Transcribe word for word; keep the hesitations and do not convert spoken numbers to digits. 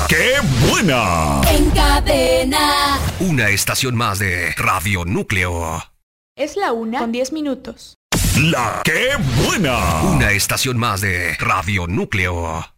¡Qué buena! En cadena. Una estación más de Radio Núcleo. Es la una con diez minutos. ¡La qué buena! Una estación más de Radio Núcleo.